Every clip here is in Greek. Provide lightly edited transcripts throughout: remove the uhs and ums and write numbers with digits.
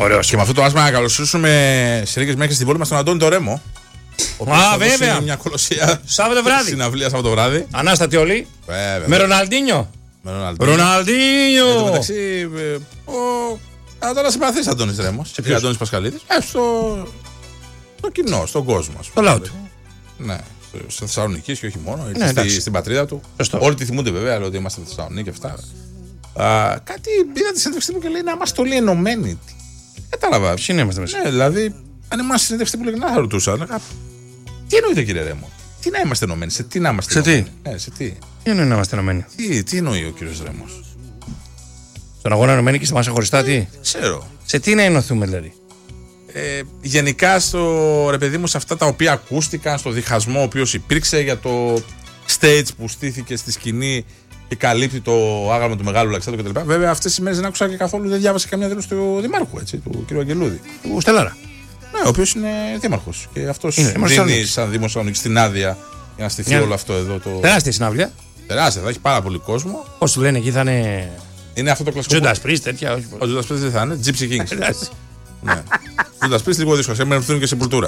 Ωραίος. Και με αυτό το άσμα να καλωσορίσουμε σε λίγες μέρες στην πόλη μας τον Αντώνη τον Ρέμο. Βέβαια. Είναι μια κολοσσία. Σάββατο βράδυ. Συναυλία Σάββατο βράδυ. Ανάστατοι όλοι. Βέβαια. Με Ροναλντίνιο. Ροναλντίνιο. Εν τω μεταξύ, τώρα συμπαθείς Αντώνης Ρέμος. Σε ποιους? Αντώνης Πασχαλίδης. Στο κοινό, στον κόσμο. Το λαό του. Ναι. Στη Θεσσαλονίκη και όχι μόνο. Ναι, στην πατρίδα του. Σωστό. Όλοι τη θυμούνται βέβαια, αλλά ότι είμαστε στη Θεσσαλονίκη και αυτά. Κάτι είδα τη συνέντευξη που και λέει να είμαστε όλοι ενωμένοι. Κατάλαβα. Ποιοι είμαστε μέσα. Ναι, δηλαδή, αν ήμουν στη συνέντευξη που λέγανε, θα ρωτούσα. Τι εννοείται, κύριε Ρέμο, τι να είμαστε ενωμένοι, σε τι να είμαστε ενωμένοι. Σε τι. Τι εννοεί να είμαστε ενωμένοι. Τι εννοεί ο κύριος Ρέμος. Στον αγώνα ενωμένοι και σε εμάς χωριστά, τι. Ξέρω. Σε τι να ενωθούμε, δηλαδή. Γενικά στο ρε παιδί μου, σε αυτά τα οποία ακούστηκαν, στο διχασμό ο οποίος υπήρξε για το stage που στήθηκε στη σκηνή και καλύπτει το άγαλμα του Μεγάλου Αλεξάνδρου κτλ. Βέβαια, αυτές τις μέρες δεν άκουσα και καθόλου, δεν διάβασα καμιά δήλωση του Δημάρχου, έτσι, του κ. Αγγελούδη. Του Στελάρα. Ναι, ο οποίος είναι δήμαρχος. Και αυτός είναι δίνει σαν Δήμος Θεσσαλονίκης την άδεια για να στηθεί όλο αυτό εδώ. Τεράστια συναυλία. Τεράστια, θα έχει πάρα πολύ κόσμο. Πώς του λένε εκεί, θα είναι. Είναι αυτό το κλασικό. Judas Priest, τέτοια. Όχι. Ο Judas Priest δεν θα είναι. Gypsy Kings. Ναι. Judas Priest λίγο δύσκολο. Σήμερα έρθουν και σε πουλτούρα.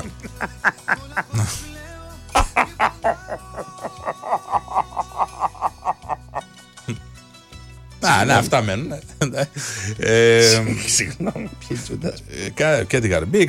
Ναι, αυτά μένουν. Συγγνώμη, ποιοι Judas. Και την Καρμπή,